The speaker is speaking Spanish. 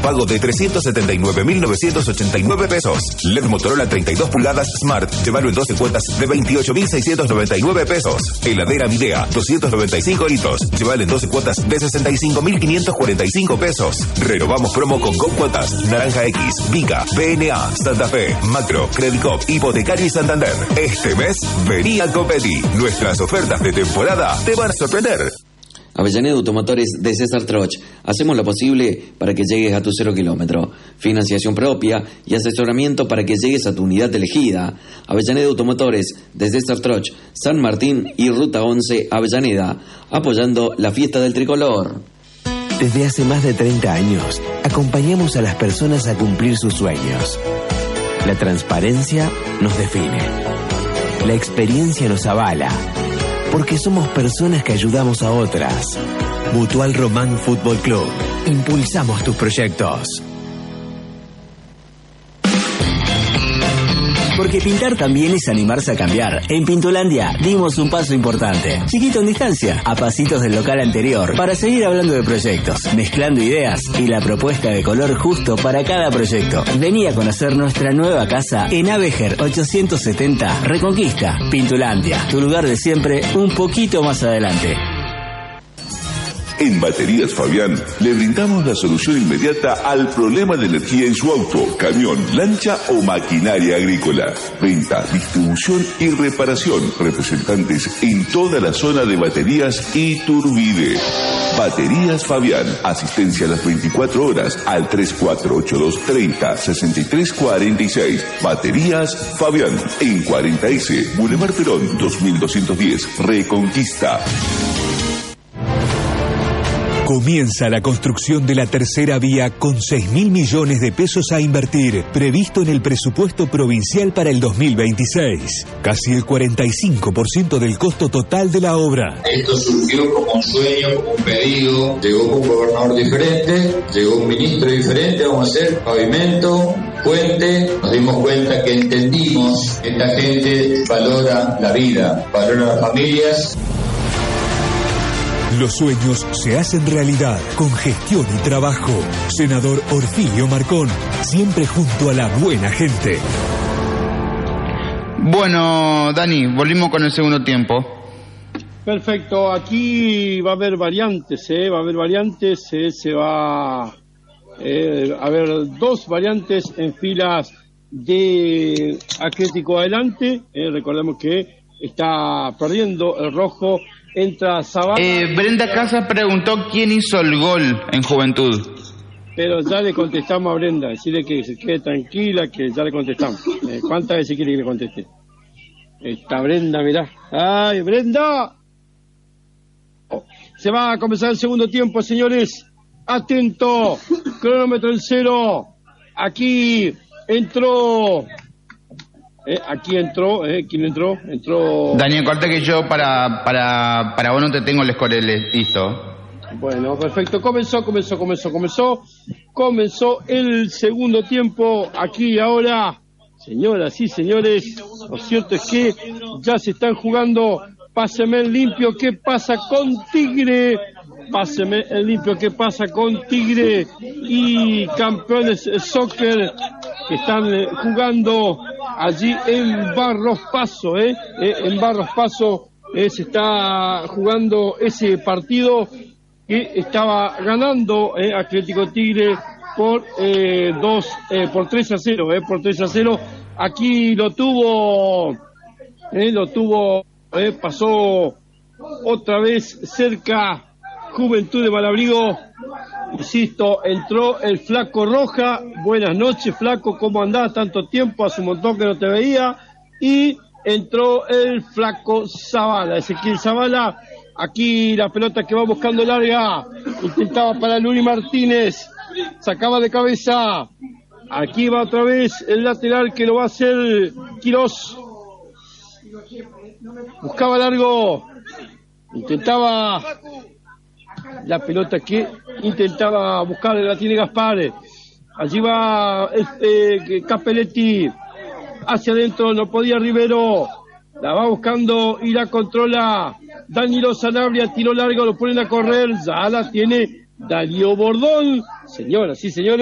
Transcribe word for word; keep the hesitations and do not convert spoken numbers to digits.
pago de trescientos setenta y nueve mil novecientos ochenta y nueve pesos. L E D Motorola treinta y dos pulgadas Smart, llévalo en doce cuotas de veintiocho mil seiscientos noventa y nueve pesos. Heladera Midea, doscientos noventa y cinco litros, llévalo en doce cuotas de sesenta y cinco mil quinientos cuarenta y cinco pesos. Renovamos promo con Go Cuotas, Naranja X, Vica, B N A, Santa Fe, Macro, Credicop, Hipotecario y Santander. Este mes, vení a Copeti. Nuestras ofertas de temporada te van a sorprender. Avellaneda Automotores de César Troch. Hacemos lo posible para que llegues a tu cero kilómetro. Financiación propia y asesoramiento para que llegues a tu unidad elegida. Avellaneda Automotores de César Troch, San Martín y Ruta once Avellaneda. Apoyando la fiesta del tricolor. Desde hace más de treinta años, acompañamos a las personas a cumplir sus sueños. La transparencia nos define. La experiencia nos avala. Porque somos personas que ayudamos a otras. Mutual Román Fútbol Club. Impulsamos tus proyectos. Porque pintar también es animarse a cambiar. En Pintulandia dimos un paso importante. Chiquito en distancia, a pasitos del local anterior, para seguir hablando de proyectos, mezclando ideas y la propuesta de color justo para cada proyecto. Vení a conocer nuestra nueva casa en Avejer ochocientos setenta Reconquista. Pintulandia, tu lugar de siempre, un poquito más adelante. En Baterías Fabián le brindamos la solución inmediata al problema de energía en su auto, camión, lancha o maquinaria agrícola. Venta, distribución y reparación. Representantes en toda la zona de Baterías y Turbide. Baterías Fabián. Asistencia a las veinticuatro horas al tres cuatro ocho dos treinta sesenta y tres cuarenta y seis. Baterías Fabián. En cuarenta ese, Boulevard Perón dos mil doscientos diez. Reconquista. Comienza la construcción de la tercera vía con seis mil millones de pesos a invertir, previsto en el presupuesto provincial para el dos mil veintiséis. Casi el cuarenta y cinco por ciento del costo total de la obra. Esto surgió como un sueño, como un pedido. Llegó un gobernador diferente, llegó un ministro diferente. Vamos a hacer pavimento, puente. Nos dimos cuenta que entendimos que esta gente valora la vida, valora las familias. Los sueños se hacen realidad con gestión y trabajo. Senador Orfilio Marcón, siempre junto a la buena gente. Bueno, Dani, volvimos con el segundo tiempo. Perfecto, aquí va a haber variantes, ¿eh? Va a haber variantes, ¿eh? Se va eh, a haber dos variantes en filas de Atlético adelante. ¿eh? Recordemos que está perdiendo el rojo. Entra Zavala. Eh, Brenda Casas preguntó quién hizo el gol en Juventud. Pero ya le contestamos a Brenda, decirle que se quede tranquila, que ya le contestamos. Eh, ¿Cuántas veces quiere que le conteste? Está Brenda, mirá. ¡Ay, Brenda! Oh, se va a comenzar el segundo tiempo, señores. Atento, cronómetro en cero. Aquí entró... Eh, aquí entró, eh, ¿quién entró? Entró... Daniel, corte que yo para para para vos no te tengo el score listo. Bueno, perfecto. Comenzó, comenzó, comenzó, comenzó. Comenzó el segundo tiempo aquí y ahora. Señoras y señores, lo cierto es que ya se están jugando. Páseme el limpio, ¿qué pasa con Tigre? Páseme el limpio, ¿qué pasa con Tigre? Y Campeones Soccer que están jugando allí en Barros Paso, ¿eh? eh en Barros Paso eh, se está jugando ese partido que estaba ganando eh, Atlético Tigre por eh, dos, eh, por tres a cero, eh, por tres a cero. Aquí lo tuvo, eh, lo tuvo, eh, pasó otra vez cerca Juventud de Malabrigo. Insisto, entró el Flaco Roja. Buenas noches, Flaco, ¿cómo andás? Tanto tiempo, hace un montón que no te veía. Y entró el Flaco Zavala, Ezequiel Zavala. Aquí la pelota que va buscando larga. Intentaba para Luli Martínez. Sacaba de cabeza. Aquí va otra vez el lateral que lo va a hacer Quirós. Buscaba largo. Intentaba... La pelota que intentaba buscar la tiene Gaspar. Allí va eh, Capelletti hacia adentro, no podía Rivero. La va buscando y la controla Danilo Sanabria, tiro largo, lo ponen a correr. Ya la tiene Darío Bordón. Señoras y señores.